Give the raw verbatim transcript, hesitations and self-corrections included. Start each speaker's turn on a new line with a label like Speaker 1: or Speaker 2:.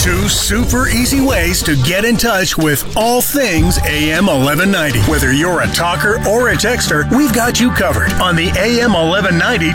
Speaker 1: Two super easy ways to get in touch with all things A M eleven ninety. Whether you're a talker or a texter, we've got you covered on the A M eleven ninety